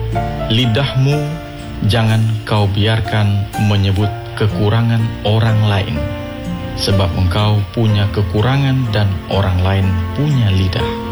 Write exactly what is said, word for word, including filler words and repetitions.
Lidahmu jangan kau biarkan menyebut kekurangan orang lain, sebab engkau punya kekurangan dan orang lain punya lidah.